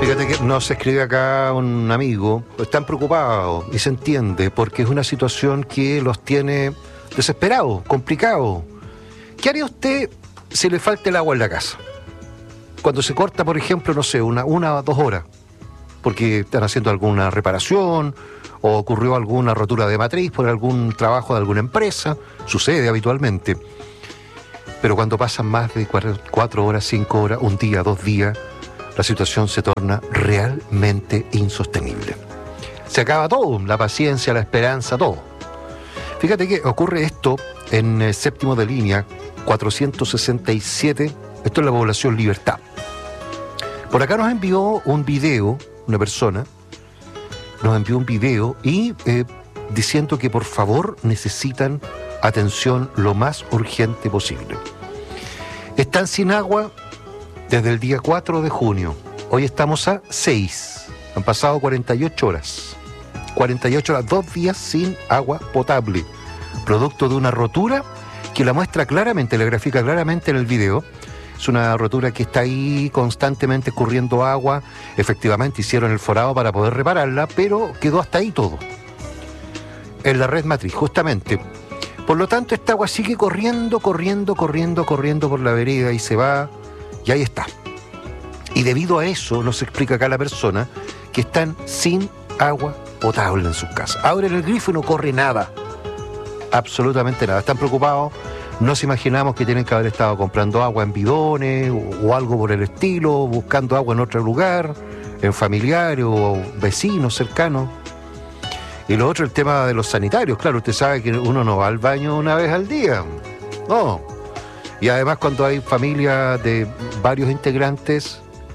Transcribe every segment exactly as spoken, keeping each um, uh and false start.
Fíjate que nos escribe acá un amigo, están preocupados y se entiende porque es una situación que los tiene desesperados, complicados. ¿Qué haría usted si le falta el agua en la casa? Cuando se corta, por ejemplo, no sé, una, una o dos horas, porque están haciendo alguna reparación o ocurrió alguna rotura de matriz por algún trabajo de alguna empresa, sucede habitualmente. Pero cuando pasan más de cuatro, cuatro horas, cinco horas, un día, dos días, la situación se torna realmente insostenible. Se acaba todo, la paciencia, la esperanza, todo. Fíjate que ocurre esto en eh, séptimo de línea, cuatrocientos sesenta y siete, esto es la población Libertad. Por acá nos envió un video, una persona, nos envió un video y eh, diciendo que por favor necesitan atención lo más urgente posible. Están sin agua desde el día cuatro de junio. Hoy estamos a seis. Han pasado cuarenta y ocho horas. cuarenta y ocho horas, dos días sin agua potable. Producto de una rotura que la muestra claramente, la grafica claramente en el video. Es una rotura que está ahí constantemente escurriendo agua. Efectivamente hicieron el forado para poder repararla, pero quedó hasta ahí todo. En la red matriz, justamente. Por lo tanto, esta agua sigue corriendo, corriendo, corriendo, corriendo por la vereda y se va, y ahí está. Y debido a eso, nos explica acá la persona, que están sin agua potable en sus casas. Abren el grifo y no corre nada. Absolutamente nada. Están preocupados. Nos imaginamos que tienen que haber estado comprando agua en bidones o, o algo por el estilo, buscando agua en otro lugar, en familiares o vecinos cercanos. Y lo otro, el tema de los sanitarios. Claro, usted sabe que uno no va al baño una vez al día. No. Y además cuando hay familias de varios integrantes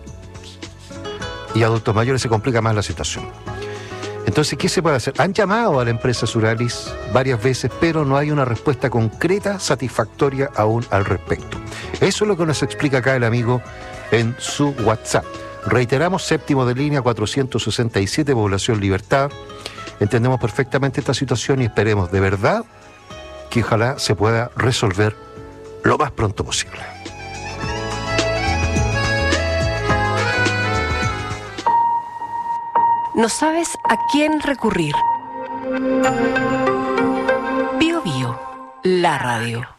y adultos mayores se complica más la situación. Entonces, ¿qué se puede hacer? Han llamado a la empresa Suralis varias veces, pero no hay una respuesta concreta, satisfactoria aún al respecto. Eso es lo que nos explica acá el amigo en su WhatsApp. Reiteramos, séptimo de línea, cuatrocientos sesenta y siete, población Libertad. Entendemos perfectamente esta situación y esperemos de verdad que ojalá se pueda resolver lo más pronto posible. No sabes a quién recurrir. Bio Bio, la radio.